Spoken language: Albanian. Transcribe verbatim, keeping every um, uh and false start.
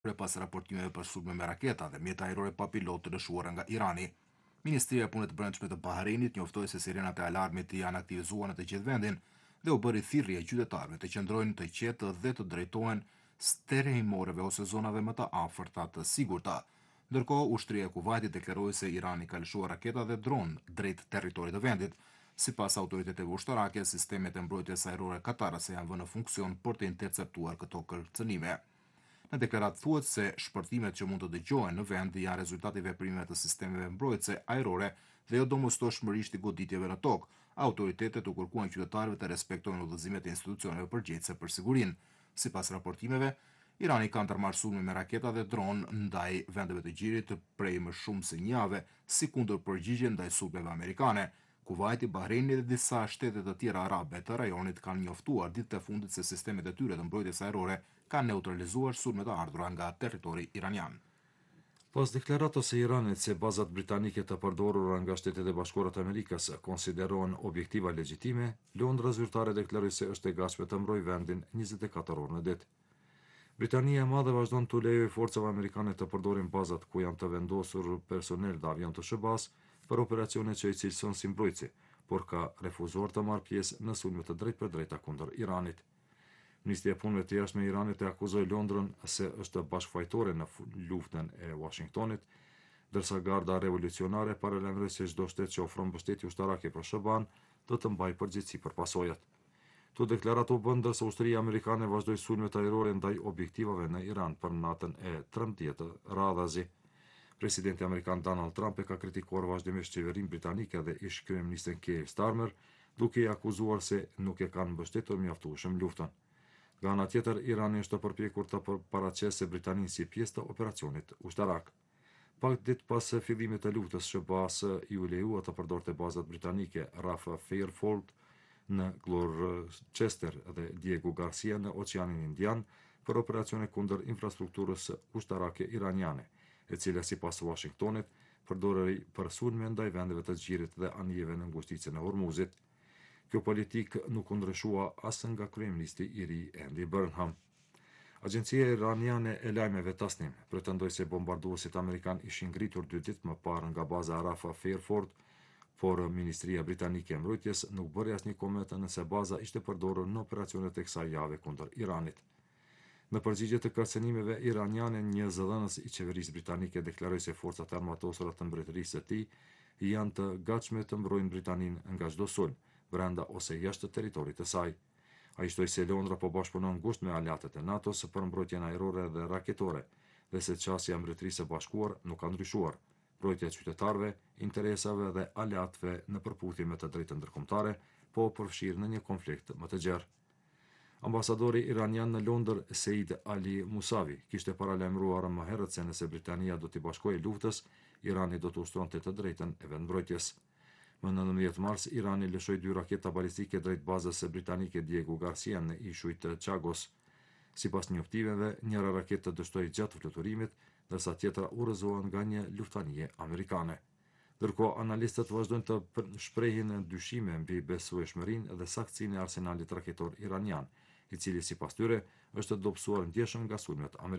pas raportimeve për sulme me raketa dhe mjeta ajrore pa pilot të dëshuara nga Irani. Ministria e Punëve të Brendshme të Bahreinit njoftoi se sirenat e alarmit janë aktivizuar në të gjithë vendin dhe u bëri thirrje qytetarëve të qëndrojnë të qetë dhe të drejtohen sterehimoreve ose zonave më të afërta të sigurta. Ndërkohë, ushtria e Kuvajtit deklaroi se Irani ka lëshuar raketa dhe dron drejt territorit të vendit. Sipas autoriteteve ushtarake, sistemet e mbrojtjes ajrore katarase janë vënë në funksion për të interceptuar këto kërcënime. Në deklarat thuhet se shpërtimet që mund të dëgjohen në vend janë rezultati i veprimeve të sistemeve mbrojtëse ajrore dhe jo domosdoshmërisht i goditjeve në tokë. Autoritetet u kërkuan qytetarëve të respektojnë udhëzimet e institucioneve përgjegjëse për sigurinë. Sipas raportimeve, Irani ka ndërmarrë sulme me raketa dhe dron ndaj vendeve të gjirit prej më shumë se një jave, si kundër përgjigje ndaj sulmeve amerikane. Kuvajti, Bahreini dhe disa shtete të tjera arabe të rajonit kanë njoftuar ditët e fundit se sistemet e tyre të mbrojtjes ajrore kanë neutralizuar sulmet e ardhura nga territori iranian. Pas deklaratës së Iranit se bazat britanike të përdorura nga Shtetet e Bashkuara të Amerikës konsiderohen objektiva legjitime, Londra zyrtare deklaroi se është e gatshme të mbrojë vendin njëzet e katër orë në ditë. Britania e Madhe vazhdon të lejojë forcave amerikane të përdorin bazat ku janë të vendosur personel dhe avion të S B A-s për operacione që i cilëson si mbrojtësi, por ka refuzuar të marrë pjesë në sulme të drejtë për drejta kundër Iranit. Ministria e Punëve të Jashtme e Iranit e akuzoi Londrën se është bashkëfajtore në luftën e Washingtonit, ndërsa Garda Revolucionare paralajmëroi se çdo shtet që ofron mbështetje ushtarake për S B A-n do të mbajë përgjegjësi për pasojat. Këto deklaratë u bën ndërsa ushtria amerikane vazhdoi sulmet ajrore ndaj objektivave në Iran për natën e trembëdhjetë radhazi. Presidenti amerikan Donald Trump e ka kritikuar vazhdimisht qeverinë britanike dhe ish kryeministrin Keir Starmer, duke i akuzuar se nuk e kanë mbështetur mjaftueshëm luftën. Nga ana tjetër, Irani është përpjekur të paraqesë Britaninë si pjesë të operacionit ushtarak. Pak ditë pas fillimit të luftës, S B A-s i u lejua të përdorte bazat britanike Raf Fairfield në Gloucester dhe Diego Garcia në Oqeanin Indian për operacione kundër infrastrukturës ushtarake iraniane, e cila sipas Washingtonit përdorej për sulme ndaj vendeve të gjirit dhe anijeve në ngushticën e Hormuzit. Kjo politikë nuk u ndryshua as nga kryeministri i ri Andy Burnham. Agjencia iraniane e lajmeve Tasnim pretendoi se bombarduesit amerikan ishin ngritur dy ditë më parë nga baza Rafah Fairfield, por Ministria Britanike e Mbrojtjes nuk bëri asnjë koment nëse baza ishte përdorur në operacionet e kësaj jave kundër Iranit. Në përgjigje të kërcënimeve iraniane, një zëdhënës i qeverisë britanike deklaroi se forcat armatosura të mbretërisë së tij janë të gatshme të mbrojnë Britaninë nga çdo sulm, brenda ose jashtë territorit të saj. Ai shtoi se Londra po bashkëpunon ngushtë me aleatët e NATO-s për mbrojtjen ajrore dhe raketore, dhe se çësia e Mbretërisë së Bashkuar nuk ka ndryshuar. Mbrojtja e qytetarëve, interesave dhe aleatëve në përputhje me të drejtën ndërkombëtare, po përfshirë në një konflikt më të gjerë. Ambasadori iranian në Londër, Seid Ali Musavi, kishte paralajmëruar më herët se nëse Britania do t'i bashkojë luftës, Irani do të ushtronte të drejtën e vendmbrojtjes. Më nëntëmbëdhjetë mars, Irani lëshoi dy raketa balistike drejt bazës së britanike Diego Garcia në ishujt Chagos. Sipas njoftimeve, njëra raketë dështoi gjatë fluturimit, ndërsa tjetra u rrëzohen nga një luftanije amerikane. Ndërkohë, analistët vazhdojnë të shprehin dyshime mbi besueshmërinë dhe saktësinë e arsenalit raketor iranian, i cili sipas tyre është dobësuar ndjeshëm nga sulmet amerikane.